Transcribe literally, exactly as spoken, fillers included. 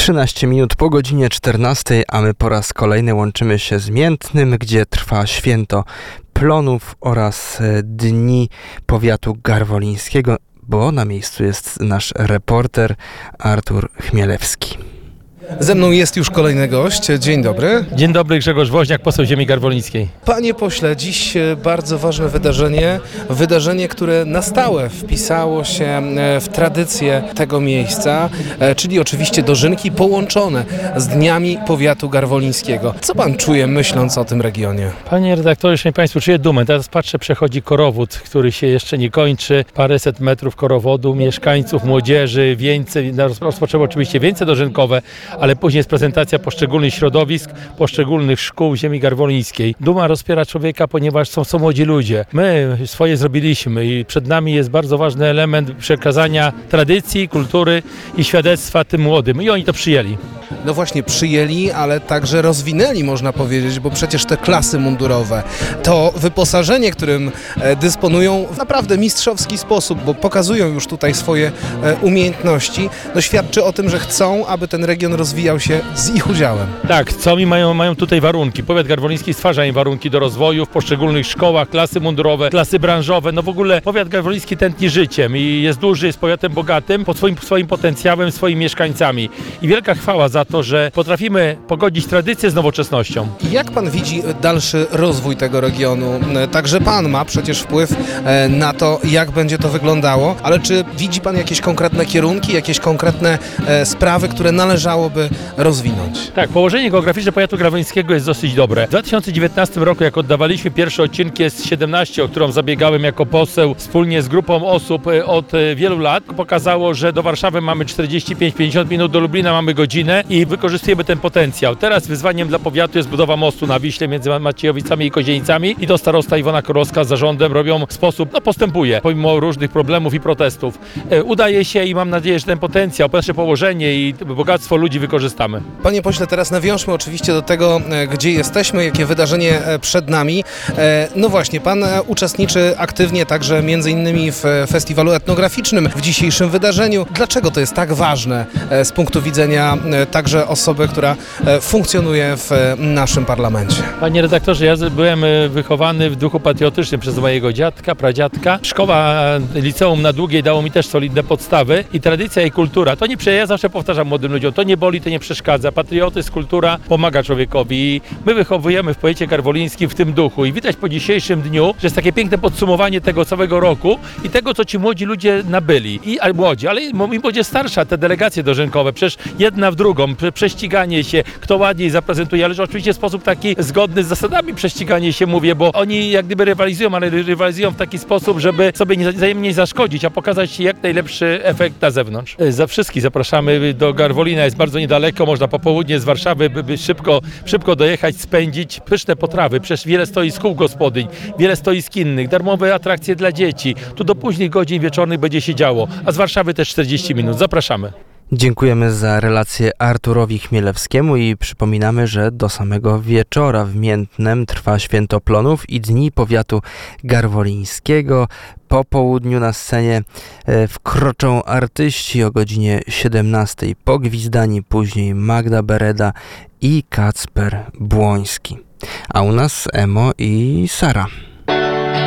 trzynaście minut po godzinie czternastej, a my po raz kolejny łączymy się z Miętnym, gdzie trwa święto plonów oraz Dni Powiatu Garwolińskiego, bo na miejscu jest nasz reporter Artur Chmielewski. Ze mną jest już kolejny gość. Dzień dobry. Dzień dobry, Grzegorz Woźniak, poseł ziemi garwolińskiej. Panie pośle, dziś bardzo ważne wydarzenie, wydarzenie, które na stałe wpisało się w tradycję tego miejsca, czyli oczywiście dożynki połączone z Dniami Powiatu Garwolińskiego. Co pan czuje, myśląc o tym regionie? Panie redaktorze, szanowni państwo, czuję dumę. Teraz patrzę, przechodzi korowód, który się jeszcze nie kończy. Paręset metrów korowodu, mieszkańców, młodzieży, wieńce, rozpoczęło oczywiście wieńce dożynkowe, ale później jest prezentacja poszczególnych środowisk, poszczególnych szkół ziemi garwolińskiej. Duma rozpiera człowieka, ponieważ są, są młodzi ludzie. My swoje zrobiliśmy i przed nami jest bardzo ważny element przekazania tradycji, kultury i świadectwa tym młodym. I oni to przyjęli. No właśnie, przyjęli, ale także rozwinęli, można powiedzieć, bo przecież te klasy mundurowe, to wyposażenie, którym dysponują w naprawdę mistrzowski sposób, bo pokazują już tutaj swoje umiejętności, no świadczy o tym, że chcą, aby ten region rozwijał się z ich udziałem. Tak, co mi mają, mają tutaj warunki. Powiat garwoliński stwarza im warunki do rozwoju w poszczególnych szkołach, klasy mundurowe, klasy branżowe. No w ogóle powiat garwoliński tętni życiem i jest duży, jest powiatem bogatym pod swoim, swoim potencjałem, swoimi mieszkańcami. I wielka chwała za to, że potrafimy pogodzić tradycję z nowoczesnością. Jak pan widzi dalszy rozwój tego regionu? Także pan ma przecież wpływ na to, jak będzie to wyglądało, ale czy widzi pan jakieś konkretne kierunki, jakieś konkretne sprawy, które należałoby rozwinąć? Tak, położenie geograficzne powiatu garwolińskiego jest dosyć dobre. W dwa tysiące dziewiętnastym roku, jak oddawaliśmy pierwsze odcinki S siedemnaście, o którą zabiegałem jako poseł wspólnie z grupą osób od wielu lat, pokazało, że do Warszawy mamy czterdzieści pięć do pięćdziesięciu minut, do Lublina mamy godzinę i wykorzystujemy ten potencjał. Teraz wyzwaniem dla powiatu jest budowa mostu na Wiśle między Maciejowicami i Kozienicami i to starosta Iwona Korowska z zarządem robią w sposób, no postępuje, pomimo różnych problemów i protestów. E, udaje się i mam nadzieję, że ten potencjał, nasze położenie i bogactwo ludzi wykorzystamy. Panie pośle, teraz nawiążmy oczywiście do tego, gdzie jesteśmy, jakie wydarzenie przed nami. No właśnie, pan uczestniczy aktywnie także między innymi w festiwalu etnograficznym, w dzisiejszym wydarzeniu. Dlaczego to jest tak ważne z punktu widzenia także osoby, która funkcjonuje w naszym parlamencie? Panie redaktorze, ja byłem wychowany w duchu patriotycznym przez mojego dziadka, pradziadka. Szkoła liceum na Długiej dało mi też solidne podstawy i tradycja i kultura. To nie przeja, ja zawsze powtarzam młodym ludziom, to nie boli, to nie przeszkadza. Patriotyzm, kultura pomaga człowiekowi i my wychowujemy w powiecie garwolińskim w tym duchu i widać po dzisiejszym dniu, że jest takie piękne podsumowanie tego całego roku i tego, co ci młodzi ludzie nabyli. I a, młodzi, ale i młodzież starsza, te delegacje dożynkowe, przecież jedna w drugą, prze, prześciganie się, kto ładniej zaprezentuje, ale oczywiście w sposób taki zgodny z zasadami prześciganie się, mówię, bo oni jak gdyby rywalizują, ale rywalizują w taki sposób, żeby sobie nie, wzajemnie nie zaszkodzić, a pokazać jak najlepszy efekt na zewnątrz. Za wszystkich zapraszamy do Garwolina, jest bardzo niedaleko, można po południe z Warszawy, by, by szybko, szybko dojechać, spędzić pyszne potrawy, przecież wiele stoisk kół gospodyń, wiele stoisk innych, darmowe atrakcje dla dzieci, tu do późnych godzin wieczornych będzie się działo, a z Warszawy też czterdzieści minut, zapraszamy. Dziękujemy za relację Arturowi Chmielewskiemu i przypominamy, że do samego wieczora w Miętnem trwa Święto Plonów i Dni Powiatu Garwolińskiego. Po południu na scenie wkroczą artyści o godzinie siedemnastej, pogwizdani później Magda Bereda i Kacper Błoński. A u nas Emo i Sara.